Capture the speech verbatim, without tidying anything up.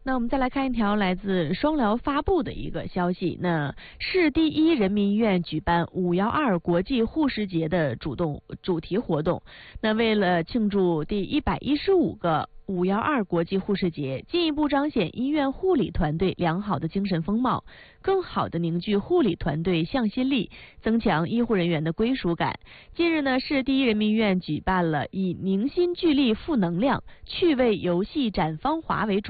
那我们再来看一条来自双疗发布的一个消息。那市第一人民医院举办五幺二国际护士节的主动主题活动。那为了庆祝第一百一十五个五幺二国际护士节，进一步彰显医院护理团队良好的精神风貌，更好地凝聚护理团队向心力，增强医护人员的归属感。近日呢，市第一人民医院举办了以凝心聚力负能量、趣味游戏展芳华为主